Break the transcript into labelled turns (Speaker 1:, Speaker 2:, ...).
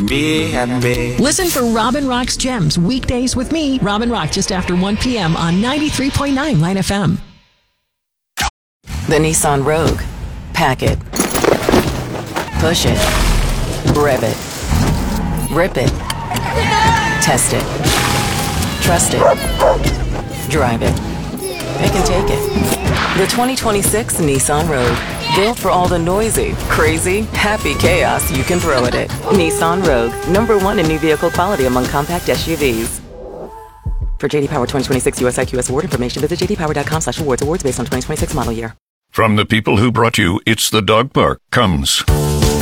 Speaker 1: B&B.
Speaker 2: Listen for Robin Rock's Gems weekdays with me, Robin Rock, just after 1 p.m. on 93.9 Line FM.
Speaker 3: The Nissan Rogue. Pack it. Push it. Rev it. Rip it. Test it. Trust it. Drive it. Pick and take it. The 2026 Nissan Rogue. Built for all the noisy, crazy, happy chaos you can throw at it. Nissan Rogue. #1 in new vehicle quality among compact SUVs. For JD Power 2026 US IQS award information, visit jdpower.com/awards. Awards based on 2026 model year.
Speaker 4: From the people who brought you It's the Dog Park comes